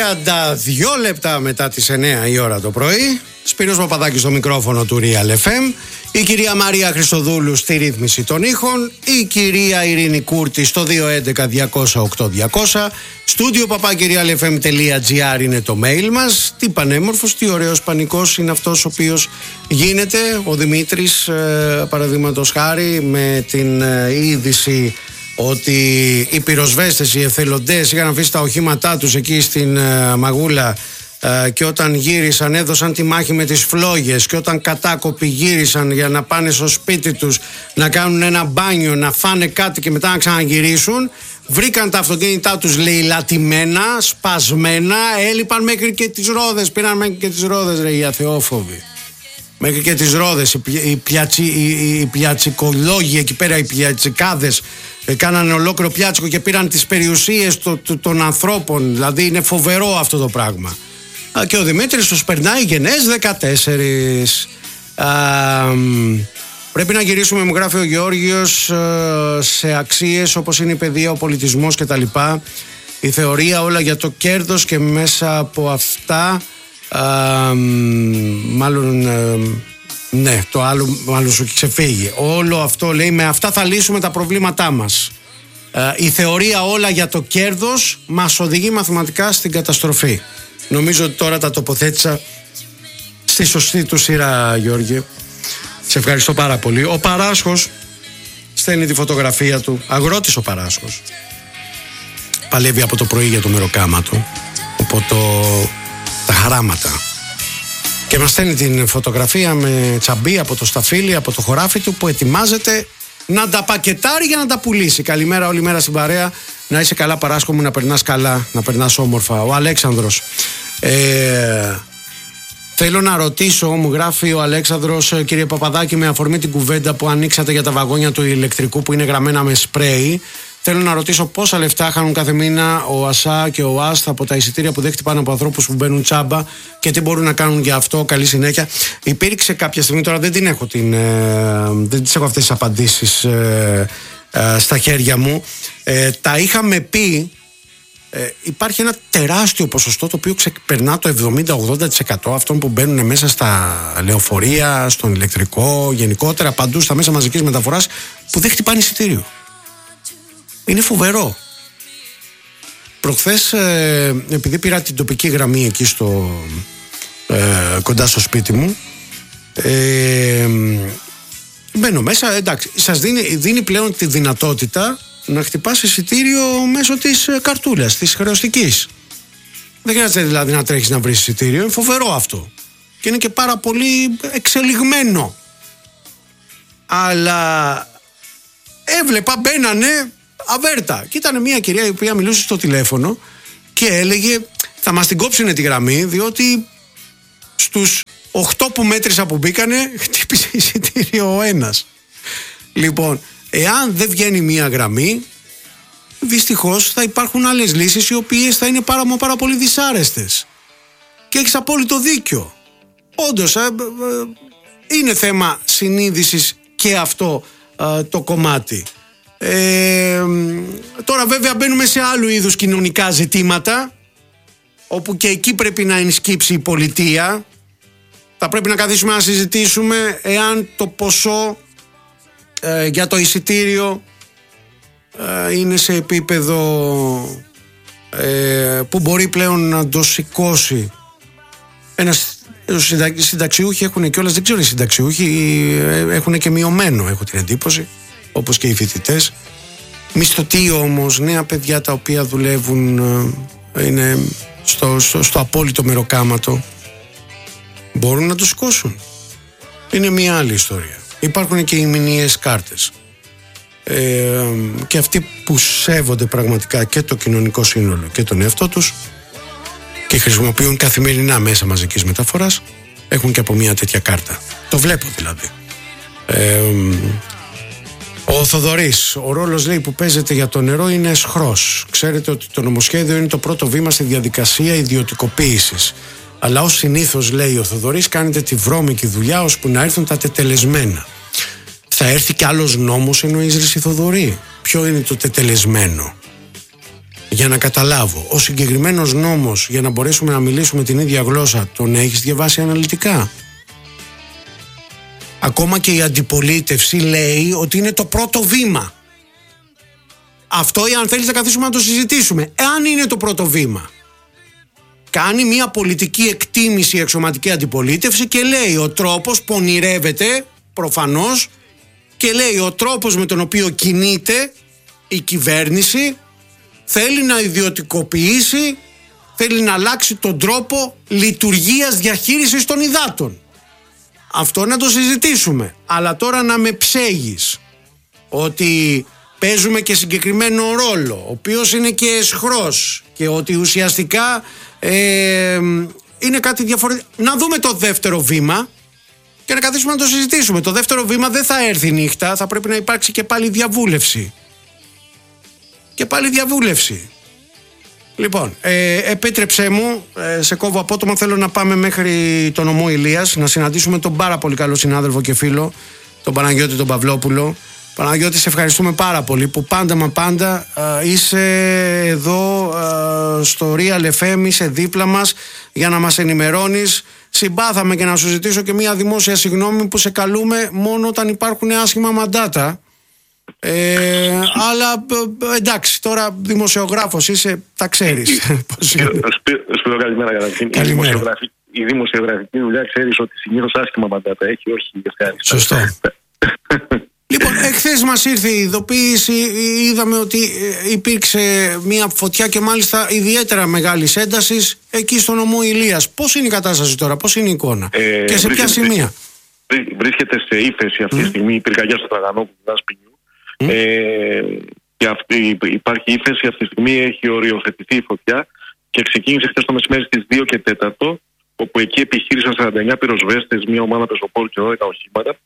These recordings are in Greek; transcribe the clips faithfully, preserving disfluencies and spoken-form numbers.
τριάντα δύο λεπτά μετά τις εννιά η ώρα το πρωί. Σπύρος Παπαδάκης στο μικρόφωνο του Real εφ εμ. Η κυρία Μαρία Χριστοδούλου στη ρύθμιση των ήχων. Η κυρία Ειρήνη Κούρτη στο δύο έντεκα διακόσια οκτώ διακόσια. Στούντιο παπάκι real f m τελεία g r είναι το mail μας. Τι πανέμορφος, τι ωραίος πανικός είναι αυτός ο οποίος γίνεται. Ο Δημήτρης, ε, παραδείγματος χάρη, με την ε, είδηση ότι οι πυροσβέστες, οι εθελοντές είχαν αφήσει τα οχήματά τους εκεί στην ε, Μαγούλα ε, και όταν γύρισαν έδωσαν τη μάχη με τις φλόγες και όταν κατάκοποι γύρισαν για να πάνε στο σπίτι τους να κάνουν ένα μπάνιο, να φάνε κάτι και μετά να ξαναγυρίσουν, βρήκαν τα αυτοκίνητά τους λαιλατημένα, σπασμένα, έλειπαν μέχρι και τις ρόδες, πήραν μέχρι και τις ρόδες ρε οι αθεόφοβοι. Μέχρι και τις ρόδες, οι, οι, πιατσι, οι, οι πιατσικολόγοι εκεί πέρα, οι πιατσικάδες ε, κάνανε ολόκληρο πιάτσικο και πήραν τις περιουσίες το, το, των ανθρώπων. Δηλαδή είναι φοβερό αυτό το πράγμα. Α, και ο Δημήτρης τους περνάει γενές δεκατέσσερα. Α, πρέπει να γυρίσουμε, μου γράφει ο Γεώργιος, σε αξίες όπως είναι η παιδεία, ο πολιτισμός κτλ. Η θεωρία όλα για το κέρδος και μέσα από αυτά... Uh, μάλλον uh, ναι, το άλλο μάλλον σου ξεφύγει. Όλο αυτό λέει, με αυτά θα λύσουμε τα προβλήματά μας. uh, Η θεωρία όλα για το κέρδος μας οδηγεί μαθηματικά στην καταστροφή. Νομίζω ότι τώρα τα τοποθέτησα στη σωστή του σειρά, Γιώργη. Σε ευχαριστώ πάρα πολύ. Ο Παράσχος στέλνει τη φωτογραφία του. Αγρότης ο Παράσχος. Παλεύει από το πρωί για το μεροκάματο, από το τα χαράματα, και μας στέλνει την φωτογραφία με τσαμπί από το σταφύλι, από το χωράφι του, που ετοιμάζεται να τα πακετάρει για να τα πουλήσει. Καλημέρα όλη μέρα στην παρέα. Να είσαι καλά, Παράσκο μου, να περνάς καλά, να περνάς όμορφα. Ο Αλέξανδρος, ε, θέλω να ρωτήσω, μου γράφει ο Αλέξανδρος, κύριε Παπαδάκη, με αφορμή την κουβέντα που ανοίξατε για τα βαγόνια του ηλεκτρικού που είναι γραμμένα με σπρέι, θέλω να ρωτήσω πόσα λεφτά χάνουν κάθε μήνα ο ΑΣΑ και ο ΑΣΤ από τα εισιτήρια που δεν χτυπάνε από ανθρώπους που μπαίνουν τσάμπα και τι μπορούν να κάνουν για αυτό. Καλή συνέχεια. Υπήρξε κάποια στιγμή, τώρα δεν την έχω, την, ε, δεν τις έχω αυτές τις απαντήσεις ε, ε, στα χέρια μου. Ε, τα είχαμε πει, ε, υπάρχει ένα τεράστιο ποσοστό το οποίο ξεπερνά το εβδομήντα με ογδόντα τοις εκατό αυτών που μπαίνουν μέσα στα λεωφορεία, στον ηλεκτρικό, γενικότερα παντού στα μέσα μαζικής μεταφοράς, που δεν χτυπάνε εισιτήριο. Είναι φοβερό. Προχθές, ε, επειδή πήρα την τοπική γραμμή εκεί στο, ε, κοντά στο σπίτι μου, ε, μπαίνω μέσα, εντάξει, σας δίνει, δίνει πλέον τη δυνατότητα να χτυπάς εισιτήριο μέσω της καρτούλας, της χρεωστικής. Δεν χρειάζεται δηλαδή να τρέχεις να βρεις εισιτήριο, είναι φοβερό αυτό. Και είναι και πάρα πολύ εξελιγμένο. Αλλά έβλεπα, μπαίνανε αβέρτα. Και ήταν μια κυρία η οποία μιλούσε στο τηλέφωνο και έλεγε θα μας την κόψουνε τη γραμμή, διότι στους οκτώ που μέτρησα που μπήκανε χτύπησε εισιτήριο ο ένας. Λοιπόν, εάν δεν βγαίνει μια γραμμή, δυστυχώς θα υπάρχουν άλλες λύσεις οι οποίες θα είναι πάρα, πάρα πολύ δυσάρεστες. Και έχεις απόλυτο δίκιο. Όντως, ε, ε, είναι θέμα συνείδησης και αυτό ε, το κομμάτι. Ε, τώρα βέβαια μπαίνουμε σε άλλου είδους κοινωνικά ζητήματα, όπου και εκεί πρέπει να ενσκύψει η πολιτεία. Θα πρέπει να καθίσουμε να συζητήσουμε εάν το ποσό ε, για το εισιτήριο ε, είναι σε επίπεδο ε, που μπορεί πλέον να το σηκώσει ένας συντα, συνταξιούχοι. Έχουν κιόλας, δεν ξέρω, οι συνταξιούχοι έχουν και μειωμένο, έχω την εντύπωση, όπως και οι φοιτητές. Μισθωτοί όμως, νέα παιδιά τα οποία δουλεύουν, είναι στο, στο, στο απόλυτο μεροκάματο, μπορούν να το σηκώσουν. Είναι μια άλλη ιστορία. Υπάρχουν και οι μηνιαίες κάρτες, ε, και αυτοί που σέβονται πραγματικά και το κοινωνικό σύνολο και τον εαυτό τους και χρησιμοποιούν καθημερινά μέσα μαζικής μεταφοράς, έχουν και από μια τέτοια κάρτα. Το βλέπω δηλαδή. ε, Ο Θοδωρής, ο ρόλος λέει που παίζεται για το νερό είναι αισχρός. Ξέρετε ότι το νομοσχέδιο είναι το πρώτο βήμα στη διαδικασία ιδιωτικοποίησης. Αλλά ως συνήθως, λέει ο Θοδωρής, κάνετε τη βρώμικη δουλειά ώσπου να έρθουν τα τετελεσμένα. Θα έρθει κι άλλος νόμος, εννοείς ρε Θοδωρή? Ποιο είναι το τετελεσμένο? Για να καταλάβω, ο συγκεκριμένος νόμος, για να μπορέσουμε να μιλήσουμε την ίδια γλώσσα, τον έχεις διαβάσει αναλυτικά? Ακόμα και η αντιπολίτευση λέει ότι είναι το πρώτο βήμα. Αυτό, ή αν θέλεις, να καθίσουμε να το συζητήσουμε. Εάν είναι το πρώτο βήμα, κάνει μια πολιτική εκτίμηση η αξιωματική αντιπολίτευση και λέει ο τρόπος που ονειρεύεται, προφανώς, και λέει ο τρόπος με τον οποίο κινείται η κυβέρνηση, θέλει να ιδιωτικοποιήσει, θέλει να αλλάξει τον τρόπο λειτουργίας διαχείρισης των υδάτων. Αυτό να το συζητήσουμε. Αλλά τώρα να με ψέγεις ότι παίζουμε και συγκεκριμένο ρόλο, ο οποίος είναι και αισχρός, και ότι ουσιαστικά ε, είναι κάτι διαφορετικό. Να δούμε το δεύτερο βήμα και να καθίσουμε να το συζητήσουμε. Το δεύτερο βήμα δεν θα έρθει νύχτα, θα πρέπει να υπάρξει και πάλι διαβούλευση. Και πάλι διαβούλευση. Λοιπόν, ε, επέτρεψέ μου, ε, σε κόβω απότομα, θέλω να πάμε μέχρι τον νομό Ηλίας, να συναντήσουμε τον πάρα πολύ καλό συνάδελφο και φίλο, τον Παναγιώτη τον Παυλόπουλο. Παναγιώτη, σε ευχαριστούμε πάρα πολύ που πάντα μα πάντα ε, είσαι εδώ ε, στο Real εφ εμ, είσαι δίπλα μας για να μας ενημερώνεις. Συμπάθαμε και να σου ζητήσω και μια δημόσια συγγνώμη που σε καλούμε μόνο όταν υπάρχουν άσχημα μαντάτα. Ε, αλλά εντάξει, τώρα δημοσιογράφος είσαι, τα ξέρεις. Σπύρο, καλημέρα καταρχήν. Η δημοσιογραφική δουλειά, ξέρεις ότι συνήθως άσχημα μαντάτα έχει, όχι ευχάριστα. Σωστό. Λοιπόν, εχθές μας ήρθε η ειδοποίηση, είδαμε ότι υπήρξε μια φωτιά και μάλιστα ιδιαίτερα μεγάλης έντασης εκεί στο νομό Ηλίας. Πώς είναι η κατάσταση τώρα, πώς είναι η εικόνα ε, και σε ποια σημεία? Βρίσκεται σε ύφεση αυτή τη mm. στιγμή η πυρκαγιά στο Τραγανόπουλο του Δάσπινιου. Mm. Ε, και αυτή, υπάρχει ύφεση, αυτή τη στιγμή έχει οριοθετηθεί η φωτιά και ξεκίνησε χθες το μεσημέρι στις δύο και τέταρτο, όπου εκεί επιχείρησαν σαράντα εννιά πυροσβέστες, μια ομάδα πεζοπόρου και δώδεκα οχήματα,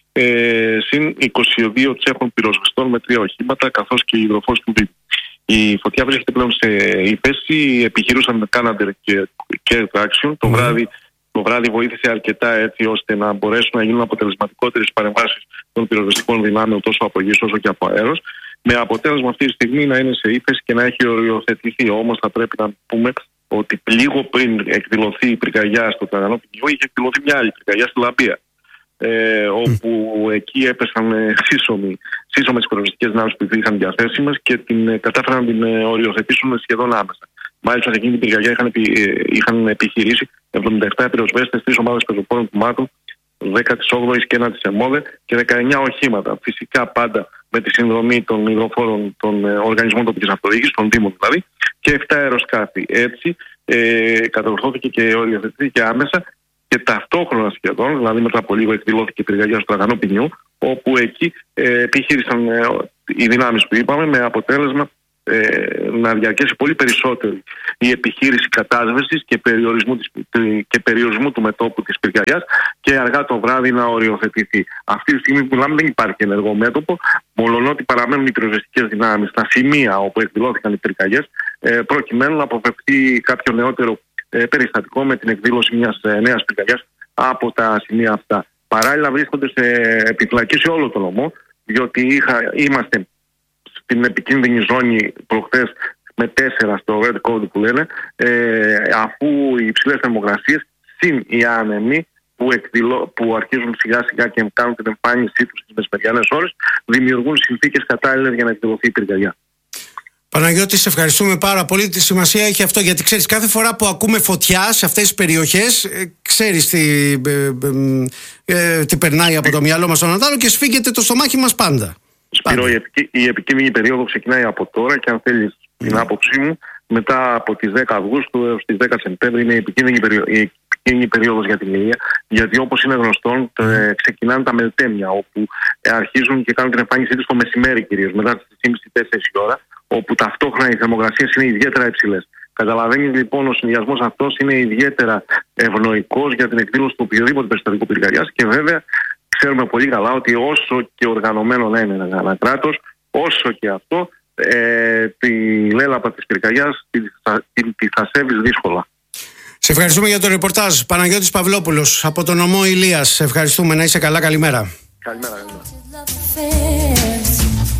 ε, συν είκοσι δύο τσέχων πυροσβεστών με τρία οχήματα, καθώς και οι υδροφόροι του Δήμου. Η φωτιά βρίσκεται πλέον σε ύφεση, επιχειρούσαν με Canadair και, και Traction. Το, mm. βράδυ, το βράδυ βοήθησε αρκετά έτσι ώστε να μπορέσουν να γίνουν αποτελεσματικότερες παρεμβάσεις των πυροσβεστικών δυνάμεων τόσο από γης όσο και από αέρος, με αποτέλεσμα αυτή τη στιγμή να είναι σε ύφεση και να έχει οριοθετηθεί. Όμως θα πρέπει να πούμε ότι λίγο πριν εκδηλωθεί η πυρκαγιά στο Τραγανόπουλο, είχε εκδηλωθεί μια άλλη πυρκαγιά στη Λαμπία, ε, όπου mm. εκεί έπεσαν σύσσωμοι, σύσσωμες πυροσβεστικές δυνάμεις που είχαν διαθέσιμες και την κατάφεραν να την οριοθετήσουν σχεδόν άμεσα. Μάλιστα, σε εκείνη την πυρκαγιά είχαν, επι, είχαν επιχειρήσει εβδομήντα επτά πυροσβέστες, τρεις ομάδες πεζοπόρων κουμάτων, δέκα της όγδοης και ένα της ΕΜΟΔΕ και δεκαεννιά οχήματα. Φυσικά πάντα με τη συνδρομή των υδροφόρων των οργανισμών τοπικής αυτοδιοίκησης, των Δήμων δηλαδή, και επτά αεροσκάφη. Έτσι ε, κατορθώθηκε και οριοθετήθηκε άμεσα και ταυτόχρονα σχεδόν, δηλαδή μετά από λίγο εκδηλώθηκε η πυρκαγιά στο Τραγανό Ποινιού, όπου εκεί ε, επιχείρησαν ε, οι δυνάμεις που είπαμε, με αποτέλεσμα ε, να διαρκέσει πολύ περισσότερο η επιχείρηση κατάσβεσης και περιορισμού, της, και περιορισμού του μετώπου της πυρκαγιάς και αργά το βράδυ να οριοθετηθεί. Αυτή τη στιγμή που μιλάμε δεν υπάρχει ενεργό μέτωπο, μολονότι παραμένουν οι πυροσβεστικές δυνάμεις στα σημεία όπου εκδηλώθηκαν οι πυρκαγιές, ε, προκειμένου να αποφευθεί κάποιο νεότερο ε, περιστατικό με την εκδήλωση μιας ε, νέας πυρκαγιάς από τα σημεία αυτά. Παράλληλα βρίσκονται σε επιφυλακή σε όλο το νομό, διότι είχα, είμαστε στην επικίνδυνη ζώνη προχθές με τέσσερα στο Red Code που λένε, ε, αφού οι υψηλές θερμοκρασίες συν οι άνεμοι που, εκδηλώ, που αρχίζουν σιγά σιγά και κάνουν την εμφάνισή τους στις μεσημεριανές ώρες, δημιουργούν συνθήκες κατάλληλες για να εκδηλωθεί η πυρκαγιά. Παναγιώτη, σε ευχαριστούμε πάρα πολύ. Τη σημασία έχει αυτό, γιατί ξέρεις, κάθε φορά που ακούμε φωτιά σε αυτές τις περιοχές, ξέρεις τι, ε, ε, ε, τι περνάει από το μυαλό μας στον Αντάλλο και σφίγγεται το στομάχι μας πάντα. Σπύρο, η, επικ... η επικίνδυνη περίοδο ξεκινάει από τώρα και αν θέλεις mm. την άποψή μου, μετά από τις δέκα Αυγούστου έως τις δέκα Σεπτέμβρη είναι η επικίνδυνη, περίοδο, η επικίνδυνη περίοδος για την Ηλία, γιατί όπως είναι γνωστό ε, ξεκινάνε τα μελτέμια, όπου ε, αρχίζουν και κάνουν την εμφάνισή τους το μεσημέρι κυρίως, μετά τις τρεις και μισή με τέσσερις η ώρα, όπου ταυτόχρονα οι θερμοκρασίες είναι ιδιαίτερα υψηλές. Καταλαβαίνεις λοιπόν, ο συνδυασμός αυτός είναι ιδιαίτερα ευνοϊκός για την εκδήλωση του οποιοδήποτε περιστατικού πυρκαγιάς και βέβαια ξέρουμε πολύ καλά ότι όσο και οργανωμένο να είναι ένα κράτος, όσο και αυτό, ε, τη λέλαπα της πυρκαγιάς τη, τη, τη θα σέβεις δύσκολα. Σε ευχαριστούμε για το ρεπορτάζ. Παναγιώτης Παυλόπουλος από τον νομό Ηλίας. Σε ευχαριστούμε, να είσαι καλά, καλημέρα. Καλημέρα, καλημέρα.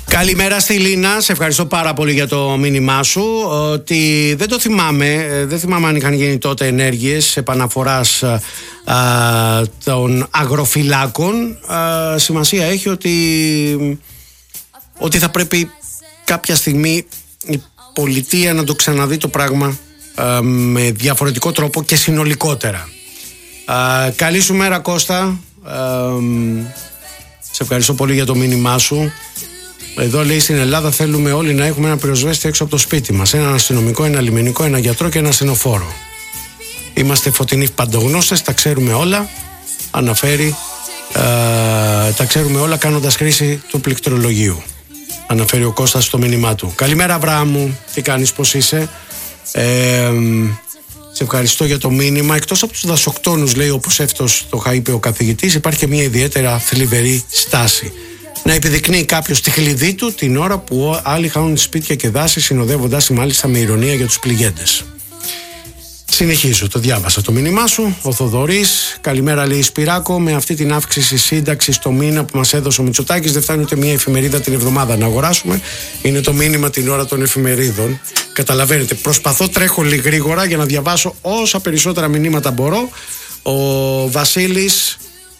Καλημέρα στη Λίνα, σε ευχαριστώ πάρα πολύ για το μήνυμά σου. Ότι δεν το θυμάμαι, δεν θυμάμαι αν είχαν γίνει τότε ενέργειες επαναφοράς α, των αγροφυλάκων. Α, σημασία έχει ότι, ότι θα πρέπει κάποια στιγμή η πολιτεία να το ξαναδεί το πράγμα α, με διαφορετικό τρόπο και συνολικότερα. Α, καλή σου μέρα, Κώστα. Α, σε ευχαριστώ πολύ για το μήνυμά σου. Εδώ λέει στην Ελλάδα θέλουμε όλοι να έχουμε ένα πυροσβέστη έξω από το σπίτι μας. Έναν αστυνομικό, ένα λιμενικό, ένα γιατρό και ένα ασθενοφόρο. Είμαστε φωτεινοί παντογνώστες, τα ξέρουμε όλα. Αναφέρει, ε, τα ξέρουμε όλα κάνοντας χρήση του πληκτρολογίου. Αναφέρει ο Κώστας στο μήνυμά του. Καλημέρα, Αβραάμου, τι κάνεις, πώς είσαι? Ε, σε ευχαριστώ για το μήνυμα. Εκτός από τους δασοκτόνους, λέει, όπως εύτος το είπε ο καθηγητής, υπάρχει και μια ιδιαίτερα θλιβερή στάση. Να επιδεικνύει κάποιος τη χλειδί του την ώρα που άλλοι χάνουν σπίτια και δάση, συνοδεύοντας μάλιστα με ηρωνία για τους πληγέντες. Συνεχίζω, το διάβασα το μήνυμά σου. Ο Θοδωρής, καλημέρα, λέει, Σπυράκο. Με αυτή την αύξηση σύνταξης το μήνα που μας έδωσε ο Μητσοτάκης, δεν φτάνει ούτε μία εφημερίδα την εβδομάδα να αγοράσουμε. Είναι το μήνυμα την ώρα των εφημερίδων. Καταλαβαίνετε, προσπαθώ, τρέχω λίγο γρήγορα για να διαβάσω όσα περισσότερα μηνύματα μπορώ. Ο Βασίλης.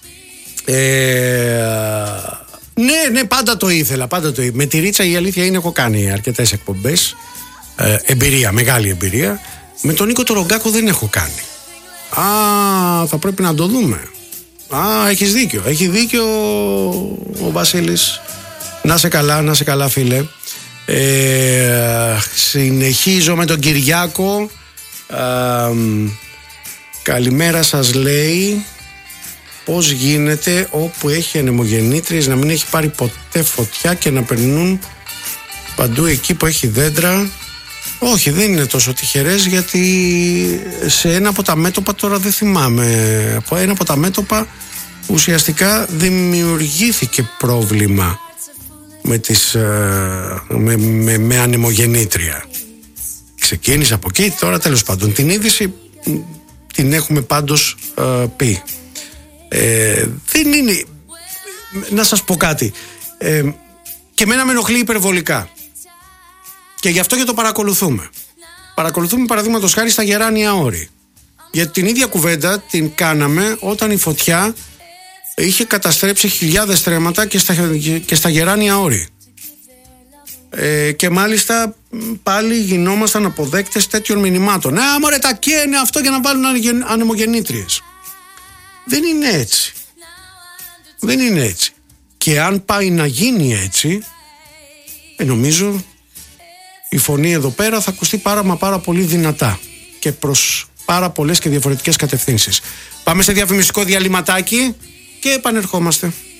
Ε, Ναι, ναι, πάντα το ήθελα, πάντα το ήθελα. Με τη Ρίτσα η αλήθεια είναι έχω κάνει αρκετές εκπομπές. Ε, εμπειρία, μεγάλη εμπειρία. Με τον Νίκο τον Ρογκάκο δεν έχω κάνει. Α, θα πρέπει να το δούμε. Α, έχεις δίκιο. Έχει δίκιο ο Βασίλης. Να σε καλά, να σε καλά, φίλε. Ε, συνεχίζω με τον Κυριάκο. Ε, καλημέρα σας, λέει. Πώς γίνεται όπου έχει ανεμογεννήτριες να μην έχει πάρει ποτέ φωτιά και να περνούν παντού εκεί που έχει δέντρα? Όχι, δεν είναι τόσο τυχερές, γιατί σε ένα από τα μέτωπα, τώρα δεν θυμάμαι, από ένα από τα μέτωπα ουσιαστικά δημιουργήθηκε πρόβλημα με, τις, με, με, με ανεμογεννήτρια. Ξεκίνησε από εκεί, τώρα τέλος πάντων την είδηση την έχουμε πάντως ε, πει. Ε, δεν είναι. Να σας πω κάτι. Ε, και εμένα με ενοχλεί υπερβολικά. Και γι' αυτό και το παρακολουθούμε. Παρακολουθούμε παραδείγματος χάρη στα Γεράνια Όρη. Γιατί την ίδια κουβέντα την κάναμε όταν η φωτιά είχε καταστρέψει χιλιάδες στρέμματα και στα, και στα Γεράνια Όρη. Ε, και μάλιστα πάλι γινόμασταν αποδέκτες τέτοιων μηνυμάτων. Α, μωρέ, τα καίνε αυτό για να βάλουν ανεμογεννήτριες. Δεν είναι έτσι. Δεν είναι έτσι. Και αν πάει να γίνει έτσι, ε, νομίζω η φωνή εδώ πέρα θα ακουστεί πάρα μα πάρα πολύ δυνατά και προς πάρα πολλές και διαφορετικές κατευθύνσεις. Πάμε σε διαφημιστικό διαλυματάκι και επανερχόμαστε.